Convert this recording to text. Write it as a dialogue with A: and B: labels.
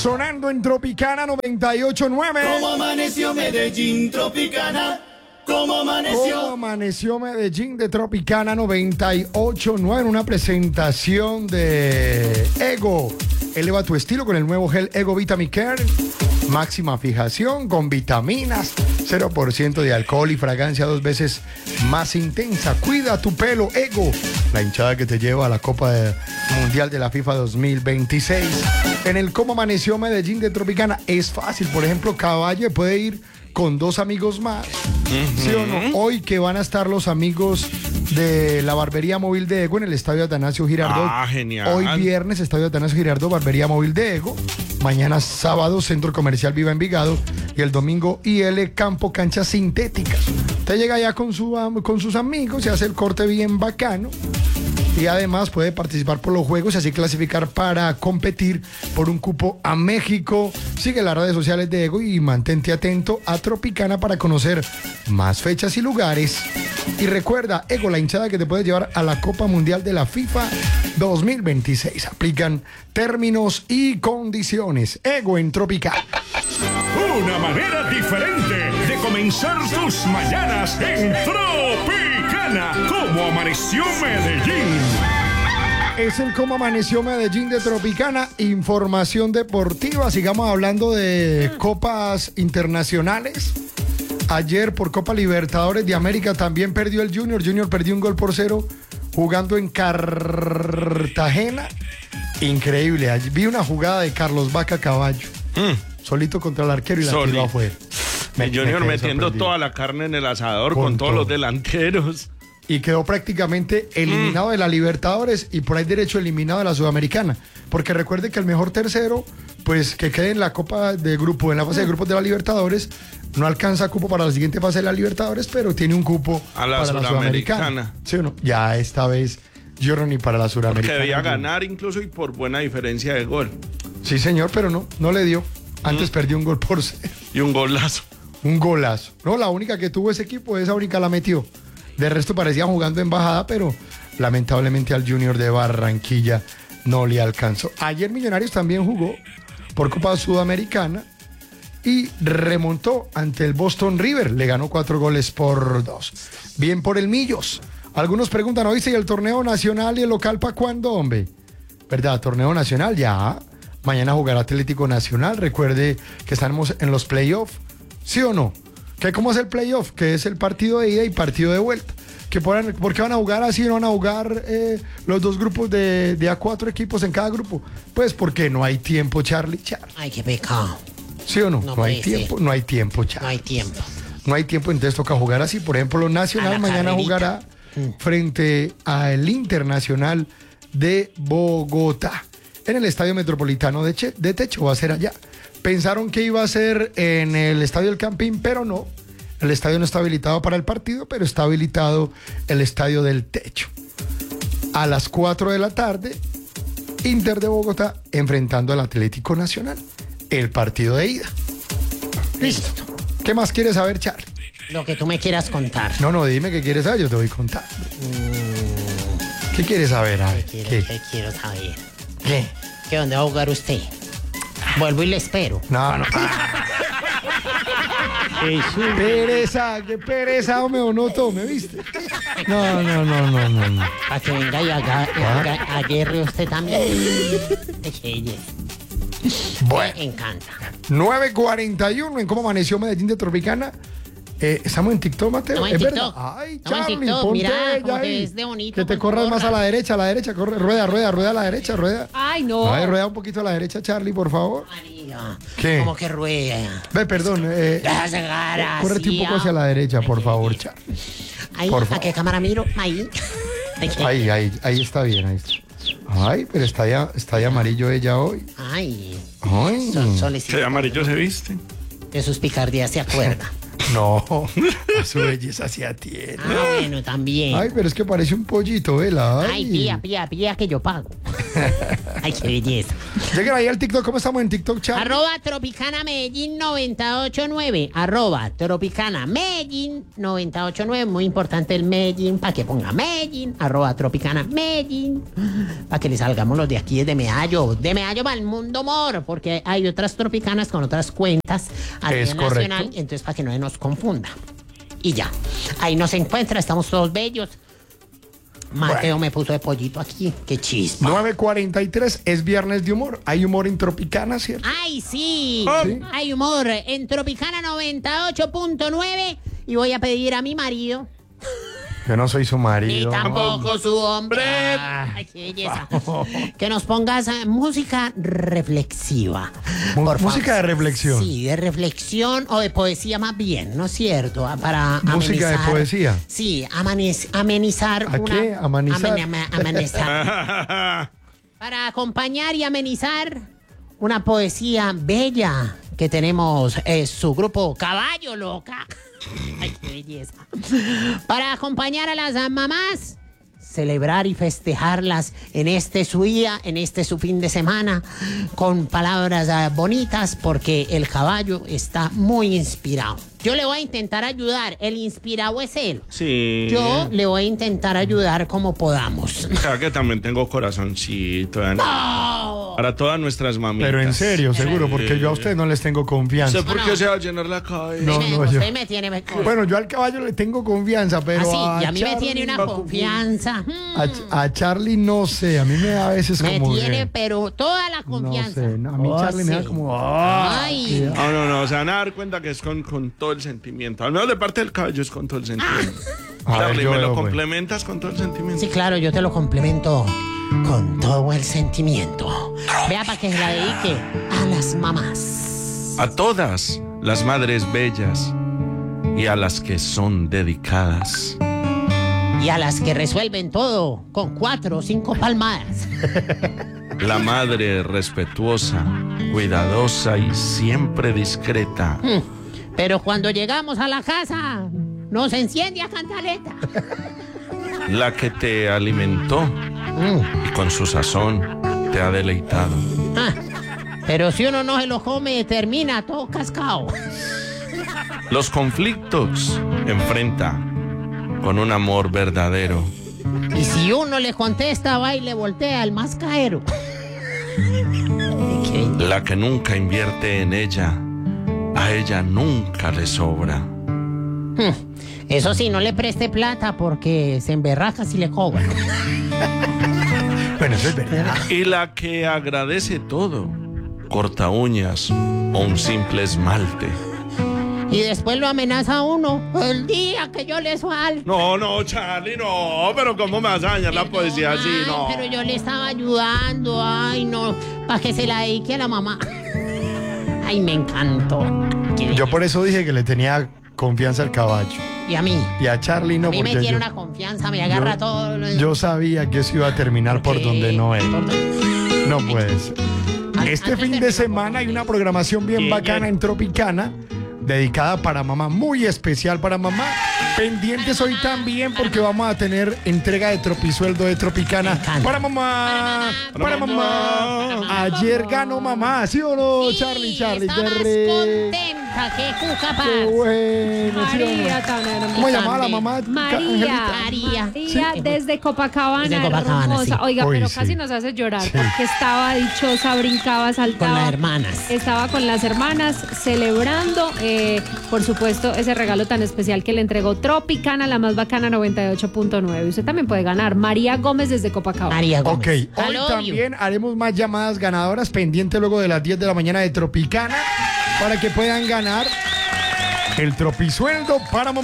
A: Sonando en Tropicana 98.9.
B: ¿Cómo amaneció Medellín, Tropicana? ¿Cómo amaneció?
A: ¿Cómo amaneció Medellín de Tropicana 98.9 en una presentación de Ego? Eleva tu estilo con el nuevo gel Ego Vitamin Care. Máxima fijación con vitaminas, 0% de alcohol y fragancia 2 veces más intensa. Cuida tu pelo, Ego. La hinchada que te lleva a la Copa Mundial de la FIFA 2026. En el Cómo amaneció Medellín de Tropicana es fácil. Por ejemplo, Caballe puede ir con 2 amigos más. ¿Sí o no? Hoy que van a estar los amigos de la barbería móvil de Ego en el estadio Atanasio Girardot.
C: Genial.
A: Hoy viernes, estadio Atanasio Girardot, barbería móvil de Ego. Mañana sábado, Centro Comercial Viva Envigado. Y el domingo, IL Campo Canchas Sintéticas. Usted llega allá con sus amigos, se hace el corte bien bacano. Y además puede participar por los juegos y así clasificar para competir por un cupo a México. Sigue las redes sociales de Ego y mantente atento a Tropicana para conocer más fechas y lugares. Y recuerda, Ego, la hinchada que te puede llevar a la Copa Mundial de la FIFA 2026. Aplican términos y condiciones. Ego en Tropicana.
D: Una manera diferente de comenzar tus mañanas en Tropicana. ¿Cómo amaneció Medellín?
A: Es el Cómo amaneció Medellín de Tropicana. Información deportiva. Sigamos hablando de copas internacionales. Ayer por Copa Libertadores de América también perdió el Junior. Junior perdió 1-0 jugando en Cartagena. Increíble. Vi una jugada de Carlos Vaca Caballo. Solito contra el arquero y la tiró afuera.
C: El Junior metiendo toda la carne en el asador con todos los delanteros.
A: Y quedó prácticamente eliminado de la Libertadores y por ahí derecho eliminado de la Sudamericana. Porque recuerde que el mejor tercero, pues que quede en la Copa de Grupo, en la fase de grupos de la Libertadores, no alcanza cupo para la siguiente fase de la Libertadores, pero tiene un cupo
C: a la
A: para la Sudamericana. ¿Sí o no? Ya esta vez yo no ni para la Sudamericana.
C: Que debía ganar incluso y por buena diferencia de gol.
A: Sí, señor, pero no le dio. Antes perdió 1-0.
C: Y un golazo.
A: Un golazo. No, la única que tuvo ese equipo, esa única la metió. De resto parecían jugando en bajada, pero lamentablemente al Junior de Barranquilla no le alcanzó. Ayer Millonarios también jugó por Copa Sudamericana y remontó ante el Boston River. Le ganó 4-2. Bien por el Millos. Algunos preguntan, ¿oíste, y el torneo nacional y el local para cuándo, hombre? ¿Verdad? Torneo nacional ya. Mañana jugará Atlético Nacional. Recuerde que estamos en los playoffs. ¿Sí o no? ¿Cómo es el playoff? Que es el partido de ida y partido de vuelta. ¿Por qué van a jugar así? ¿No van a jugar los 2 grupos de a 4 equipos en cada grupo? Pues porque no hay tiempo, Charlie.
E: Ay, qué pecado.
A: ¿Sí o no? No hay tiempo, no hay tiempo, Charlie.
E: No hay tiempo.
A: No hay tiempo, entonces toca jugar así. Por ejemplo, Nacional mañana jugará frente al Internacional de Bogotá. En el Estadio Metropolitano de Techo, va a ser allá. Pensaron que iba a ser en el Estadio del Campín, pero no. El estadio no está habilitado para el partido, pero está habilitado el Estadio del Techo. A las 4 de la tarde, Inter de Bogotá enfrentando al Atlético Nacional. El partido de ida. Listo. ¿Qué más quieres saber, Charlie?
E: Lo que tú me quieras contar.
A: No, dime qué quieres saber, yo te voy contando. ¿Qué quieres saber? A ver,
E: ¿Qué quiero saber?
A: ¿Qué?
E: ¿Que dónde va a jugar usted? Vuelvo y le espero.
A: No. Qué pereza, hombre, o no tome, ¿viste? No.
E: Para que venga y aguerre usted también.
A: Bueno.
E: Me encanta.
A: 9:41 en Cómo amaneció Medellín de Tropicana. Estamos en TikTok, Mateo.
E: Estamos en TikTok.
A: Ay,
E: Estamos
A: Charlie,
E: en TikTok.
A: ponte
E: Mira cómo
A: ahí.
E: te ves de bonito.
A: Que te
E: con
A: corras
E: tu
A: más a
E: gorra.
A: la derecha, corre, rueda a la derecha, rueda.
F: Ay, no.
A: Ay, rueda un poquito a la derecha, Charlie, por favor.
E: María,
A: ¿Qué?
E: ¿cómo que rueda?
A: Ve, perdón. Córrete un poco hacia la derecha, por favor, Charlie.
E: Ahí,
A: Por
E: ¿a
A: favor.
E: qué cámara miro? Ahí.
A: Ahí está bien, ahí está. Ay, pero está de amarillo ella hoy.
E: Ay.
A: Ay.
E: Solicito.
C: ¿Qué amarillo se viste?
E: De sus picardías se acuerda.
A: No, a su belleza se atiene.
E: Ah, bueno, también.
A: Ay, pero es que parece un pollito, vela.
E: Ay, pía, que yo pago. Ay, qué belleza.
A: Lleguen ahí al TikTok. ¿Cómo estamos en TikTok, Charlie?
E: Arroba Tropicana Medellín 989. Arroba Tropicana Medellín 989. Muy importante el Medellín, para que ponga Medellín. Arroba Tropicana Medellín. Para que le salgamos los de aquí desde Medallo. De Medallo para el mundo, amor. Porque hay otras tropicanas con otras cuentas a nivel nacional. Entonces, para que no se nos confunda. Y ya. Ahí nos encuentra. Estamos todos bellos. Mateo me puso de pollito aquí. Qué chispa.
A: 9:43, es viernes de humor. Hay humor en Tropicana, ¿cierto?
E: ¡Ay, sí!
A: ¿Sí?
E: Hay humor en Tropicana 98.9 y voy a pedir a mi marido.
A: Yo no soy su
E: Ni
A: marido.
E: tampoco su hombre. Ay, qué belleza. Que nos pongas música reflexiva. Por
A: Música
E: favor.
A: de reflexión.
E: Sí, de reflexión o de poesía más bien, ¿no es cierto? Para
A: Música de
E: amenizar.
A: poesía.
E: Sí, amenizar.
A: ¿A qué? ¿Amenizar?
E: Amenizar. Para acompañar y amenizar una poesía bella que tenemos su grupo Caballo Loca. Ay, qué belleza. Para acompañar a las mamás, celebrar y festejarlas en este su día, en este su fin de semana, con palabras bonitas, porque el caballo está muy inspirado. Yo le voy a intentar ayudar, el inspirado es él.
C: Sí.
E: Yo le voy a intentar ayudar como podamos.
C: O sea que también tengo corazoncito.
E: ¡No!
C: Para todas nuestras mamitas.
A: Pero en serio, seguro,
C: Sí.
A: porque yo a usted no les tengo confianza.
C: ¿Sé por qué se va a llenar la cabeza?
A: No,
E: Usted
A: yo-
E: me tiene...
A: Bueno, yo al caballo le tengo confianza, pero
E: y a mí me
A: Charlie-
E: tiene una confianza.
A: A Charlie no sé, a mí me da a veces
E: Me
A: como
E: tiene,
A: que-
E: pero toda la confianza.
A: No sé, no, a mí
E: Oh,
A: Charlie me da
E: sí.
A: como...
E: Ay.
C: No, se van a dar cuenta que es con todo el sentimiento. Al menos de parte del cabello es con todo el sentimiento.
A: A ver,
C: Charlie,
A: yo
C: ¿me
A: veo,
C: lo
A: pues.
C: complementas con todo el sentimiento?
E: Sí, claro, yo te lo complemento con todo el sentimiento. Vea para que se la dedique a las mamás.
C: A todas las madres bellas y a las que son dedicadas.
E: Y a las que resuelven todo con 4 o 5 palmadas.
C: La madre respetuosa, cuidadosa y siempre discreta.
E: Pero cuando llegamos a la casa, nos enciende a cantaleta.
C: La que te alimentó y con su sazón te ha deleitado.
E: Ah, pero si uno no se lo come, termina todo cascado.
C: Los conflictos enfrenta con un amor verdadero.
E: Y si uno le contesta, va y le voltea al más caero.
C: La que nunca invierte en ella, a ella nunca le sobra.
E: Eso sí, no le preste plata porque se emberraja si le cobra.
A: Bueno, eso es verdad.
C: Y la que agradece todo, corta uñas o un simple esmalte.
E: Y después lo amenaza a uno el día que yo le sual.
C: No, Charlie, no, pero ¿cómo me vas a dañar la poesía así?
E: Ay,
C: No.
E: pero yo le estaba ayudando, ay no, para que se la dedique a la mamá. Ay, me encantó.
A: Yo por eso dije que le tenía confianza al caballo.
E: Y a mí,
A: Y a Charlie no,
E: a mí me
A: porque
E: tiene
A: yo,
E: una confianza, me agarra todo.
A: yo sabía que eso iba a terminar por donde no es. No puede ser. Este fin de semana hay una programación bien bacana en Tropicana, dedicada para mamá, muy especial para mamá. Pendientes hoy también porque vamos a tener entrega de Tropisueldo de Tropicana para mamá, para mamá. Ayer ganó mamá, ¿sí o no, Charlie?
E: Está
A: qué
E: más
A: rico.
E: contenta que Cuca Paz.
A: Qué bueno, ¿sí o no?
F: María, tan hermosa.
A: ¿Cómo llamaba la
E: También.
A: mamá?
F: María.
E: María.
F: María desde Copacabana,
E: Desde Copacabana,
F: hermosa.
E: sí.
F: Oiga,
A: Uy,
F: pero
A: sí.
F: casi nos hace llorar porque estaba dichosa, brincaba, saltaba.
E: Con las hermanas.
F: Estaba con las hermanas celebrando, por supuesto, ese regalo tan especial que le entregó Tropicana, la más bacana 98.9. Usted también puede ganar. María Gómez desde Copacabana.
E: María Gómez.
A: Ok,
E: I
A: hoy
E: love
A: también haremos más llamadas ganadoras pendiente luego de las 10 de la mañana de Tropicana para que puedan ganar el tropisueldo para mamá.